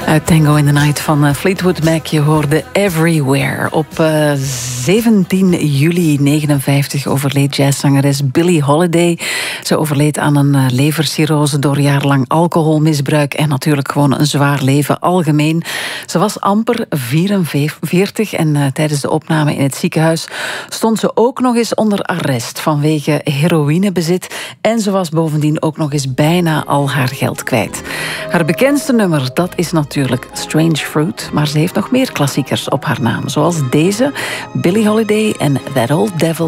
Uit Tango in the Night van Fleetwood Mac. Je hoorde Everywhere. Op 17 juli 1959 overleed jazzzangeres Billie Holiday. Ze overleed aan een levercirrose door jarenlang alcoholmisbruik en natuurlijk gewoon een zwaar leven algemeen. Ze was amper 44 en tijdens de opname in het ziekenhuis stond ze ook nog eens onder arrest vanwege heroïnebezit. En ze was bovendien ook nog eens bijna al haar geld kwijt. Haar bekendste nummer, dat is natuurlijk Strange Fruit, maar ze heeft nog meer klassiekers op haar naam, zoals deze, Billie Holiday en That Old Devil